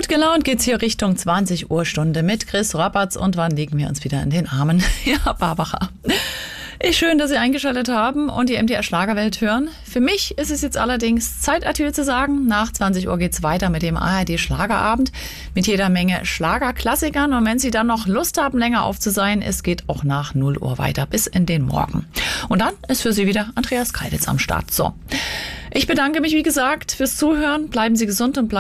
Gut gelaunt geht's hier Richtung 20 Uhr Stunde mit Chris Roberts und wann legen wir uns wieder in den Armen? Ja, Barbara. Ist schön, dass Sie eingeschaltet haben und die MDR Schlagerwelt hören. Für mich ist es jetzt allerdings Zeit, Adieu zu sagen. Nach 20 Uhr geht's weiter mit dem ARD Schlagerabend mit jeder Menge Schlagerklassikern. Und wenn Sie dann noch Lust haben, länger auf zu sein, es geht auch nach 0 Uhr weiter bis in den Morgen. Und dann ist für Sie wieder Andreas Kreiditz am Start. So, ich bedanke mich, wie gesagt, fürs Zuhören. Bleiben Sie gesund und bleiben